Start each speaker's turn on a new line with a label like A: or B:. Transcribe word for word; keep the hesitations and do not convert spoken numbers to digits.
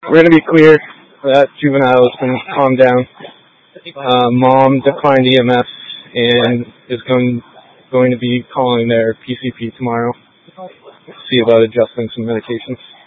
A: We're going to be clear that juveniles can calm down. Uh, mom declined E M S and is going going to be calling their P C P tomorrow. See about adjusting some medications.